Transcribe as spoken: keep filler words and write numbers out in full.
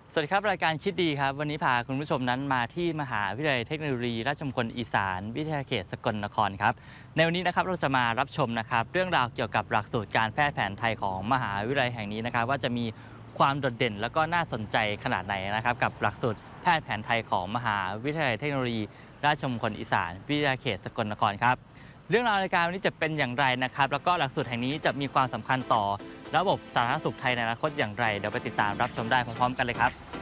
สวัสดีครับรายการคิดดีครับวันนี้พาคุณผู้ชมนั้นมาที่มหาวิทยาลัยเทคโนโลยีราชมงคลอีสานวิทยาเขตสกลนครครับในวันนี้นะครับเราจะมารับชมนะครับเรื่องราวเกี่ยวกับหลักสูตรการแพทย์แผนไทยของมหาวิทยาลัยแห่งนี้นะครับว่าจะมีความโดดเด่นแล้วก็น่าสนใจขนาดไหนนะครับกับหลักสูตรแพทย์แผนไทยของมหาวิทยาลัยเทคโนโลยีราชมงคลอีสานวิทยาเขตสกลนครครับเรื่องราวรายการวันนี้จะเป็นอย่างไรนะครับแล้วก็หลักสูตรแห่งนี้จะมีความสำคัญต่อระบบสาธารณสุขไทยในอนาคตอย่างไรเดี๋ยวไปติดตามรับชมได้พร้อมๆกันเลยครับ